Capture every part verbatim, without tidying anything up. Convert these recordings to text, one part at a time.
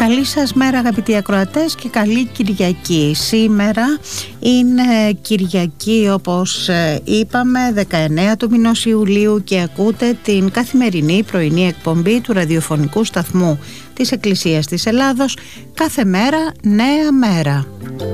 Καλή σας μέρα αγαπητοί ακροατές και καλή Κυριακή. Σήμερα είναι Κυριακή, όπως είπαμε, δεκαεννέα του μηνός Ιουλίου και ακούτε την καθημερινή πρωινή εκπομπή του ραδιοφωνικού σταθμού της Εκκλησίας της Ελλάδος. Κάθε μέρα νέα μέρα.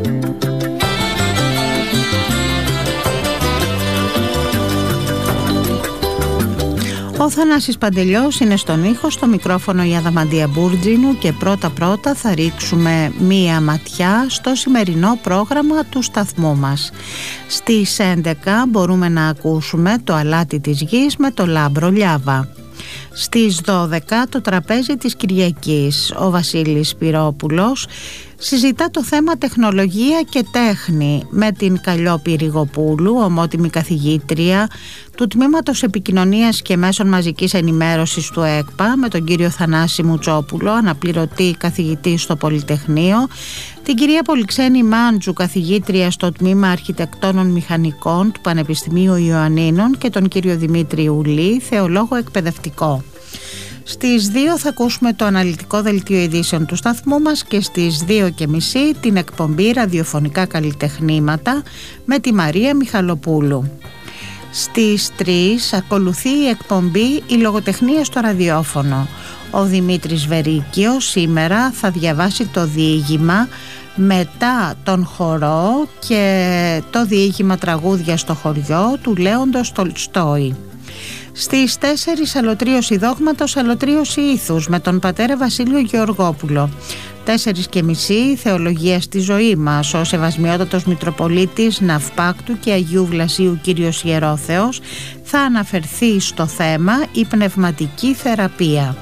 Ο Θανάσης Παντελιός είναι στον ήχο, στο μικρόφωνο η Αδαμαντία Μπούρτζινου και πρώτα πρώτα θα ρίξουμε μία ματιά στο σημερινό πρόγραμμα του σταθμού μας. Στις έντεκα μπορούμε να ακούσουμε το αλάτι της γης με το Λάμπρο Λιάβα. Στις δώδεκα το τραπέζι της Κυριακής. Ο Βασίλης Σπυρόπουλος συζητά το θέμα τεχνολογία και τέχνη με την Καλλιόπη Ριγοπούλου, ομότιμη καθηγήτρια του Τμήματος Επικοινωνίας και Μέσων Μαζικής Ενημέρωσης του ΕΚΠΑ, με τον κύριο Θανάση Μουτσόπουλο, αναπληρωτή καθηγητή στο Πολυτεχνείο, την κυρία Πολυξένη Μάντζου, καθηγήτρια στο Τμήμα Αρχιτεκτόνων Μηχανικών του Πανεπιστημίου Ιωαννίνων, και τον κύριο Δημήτρη Ουλή, θεολόγο εκπαιδευτικό. Στις δύο θα ακούσουμε το αναλυτικό δελτίο ειδήσεων του σταθμού μας και στις δύο και μισή την εκπομπή ραδιοφωνικά καλλιτεχνήματα με τη Μαρία Μιχαλοπούλου. Στις τρεις ακολουθεί η εκπομπή «Η λογοτεχνία στο ραδιόφωνο». Ο Δημήτρης Βερίκιος σήμερα θα διαβάσει το διήγημα «Μετά τον χορό» και το διήγημα «Τραγούδια στο χωριό» του Λέοντος Τολστόη. Στις τέσσερις αλωτρίωση δόγματος, αλωτρίωση ήθους με τον πατέρα Βασίλειο Γεωργόπουλο. Τέσσερις και μισή θεολογία στη ζωή μας. Ο Σεβασμιότατος Μητροπολίτης Ναυπάκτου και Αγίου Βλασίου κύριος Ιερόθεος θα αναφερθεί στο θέμα «Η πνευματική θεραπεία».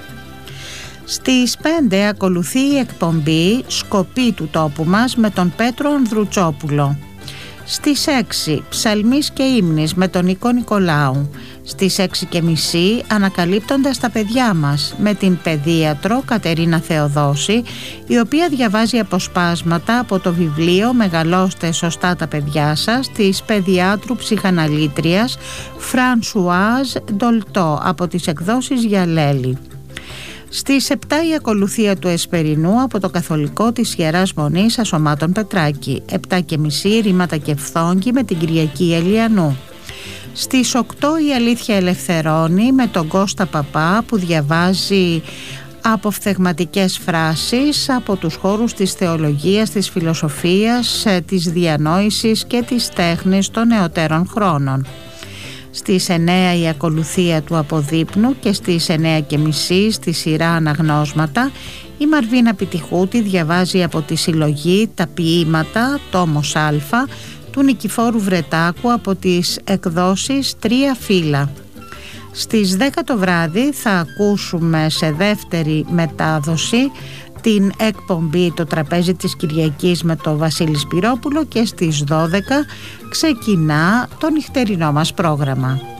Στις πέντε ακολουθεί η εκπομπή «Σκοπή του τόπου μας» με τον Πέτρο Ανδρουτσόπουλο. Στις έξι ψαλμής και ύμνης με τον Νίκο Νικολάου. Στις έξι και μισή ανακαλύπτοντας τα παιδιά μας με την παιδίατρο Κατερίνα Θεοδόση, η οποία διαβάζει αποσπάσματα από το βιβλίο «Μεγαλώστε σωστά τα παιδιά σας» της παιδιάτρου ψυχαναλήτριας Φρανσουάζ Ντολτό από τις εκδόσεις Γιαλέλη. Στις επτά η ακολουθία του Εσπερινού από το Καθολικό της Ιεράς Μονής Ασωμάτων Πετράκη. επτά και μισή ρήματα και φθόγγι με την Κυριακή Ελιανού. Στις οκτώ η Αλήθεια Ελευθερώνει με τον Κώστα Παπά, που διαβάζει αποφθεγματικές φράσεις από τους χώρους της θεολογίας, της φιλοσοφίας, της διανόησης και της τέχνης των νεωτέρων χρόνων. Στις εννέα η ακολουθία του Αποδείπνου και στις εννέα και μισή στη σειρά Αναγνώσματα η Μαρβίνα Πιτιχούτη διαβάζει από τη συλλογή «Τα ποίηματα», τόμος Α, του Νικηφόρου Βρετάκου από τις εκδόσεις Τρία Φύλλα. Στις δέκα το βράδυ θα ακούσουμε σε δεύτερη μετάδοση την εκπομπή «Το τραπέζι της Κυριακής» με τον Βασίλη Σπυρόπουλο και στις δώδεκα ξεκινά το νυχτερινό μας πρόγραμμα.